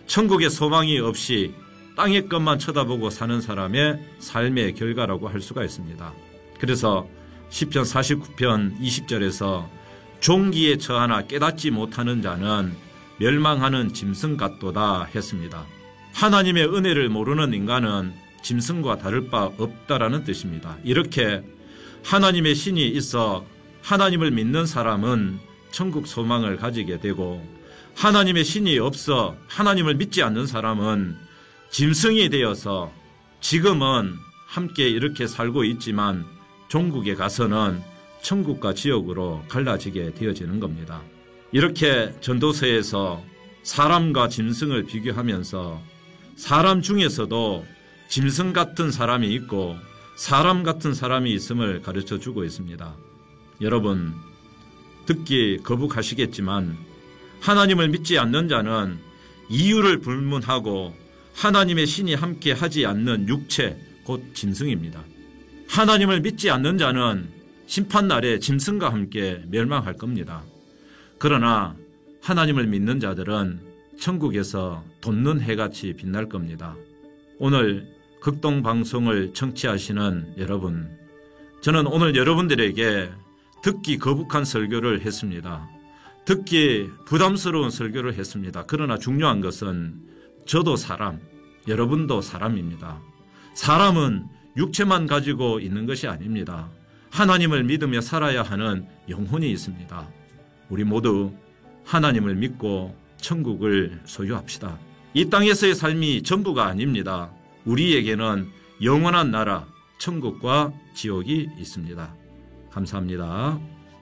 천국의 소망이 없이 땅의 것만 쳐다보고 사는 사람의 삶의 결과라고 할 수가 있습니다. 그래서 시편 49편 20절에서 종기에 처하나 깨닫지 못하는 자는 멸망하는 짐승 같도다 했습니다. 하나님의 은혜를 모르는 인간은 짐승과 다를 바 없다라는 뜻입니다. 이렇게 하나님의 신이 있어 하나님을 믿는 사람은 천국 소망을 가지게 되고, 하나님의 신이 없어 하나님을 믿지 않는 사람은 짐승이 되어서 지금은 함께 이렇게 살고 있지만 종국에 가서는 천국과 지옥으로 갈라지게 되어지는 겁니다. 이렇게 전도서에서 사람과 짐승을 비교하면서 사람 중에서도 짐승 같은 사람이 있고 사람 같은 사람이 있음을 가르쳐 주고 있습니다. 여러분, 듣기 거북하시겠지만 하나님을 믿지 않는 자는 이유를 불문하고 하나님의 신이 함께 하지 않는 육체, 곧 짐승입니다. 하나님을 믿지 않는 자는 심판날에 짐승과 함께 멸망할 겁니다. 그러나 하나님을 믿는 자들은 천국에서 돋는 해같이 빛날 겁니다. 오늘 극동방송을 청취하시는 여러분, 저는 오늘 여러분들에게 듣기 거북한 설교를 했습니다. 듣기 부담스러운 설교를 했습니다. 그러나 중요한 것은 저도 사람, 여러분도 사람입니다. 사람은 육체만 가지고 있는 것이 아닙니다. 하나님을 믿으며 살아야 하는 영혼이 있습니다. 우리 모두 하나님을 믿고 천국을 소유합시다. 이 땅에서의 삶이 전부가 아닙니다. 우리에게는 영원한 나라, 천국과 지옥이 있습니다. 감사합니다.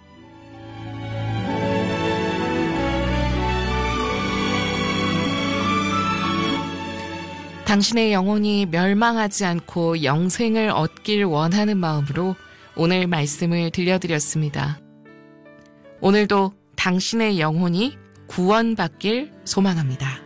당신의 영혼이 멸망하지 않고 영생을 얻길 원하는 마음으로 오늘 말씀을 들려드렸습니다. 오늘도 당신의 영혼이 구원받길 소망합니다.